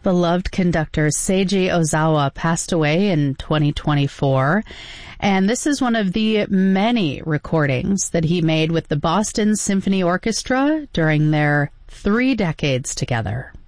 beloved conductor Seiji Ozawa passed away in 2024. And this is one of the many recordings that he made with the Boston Symphony Orchestra during their 3 decades together.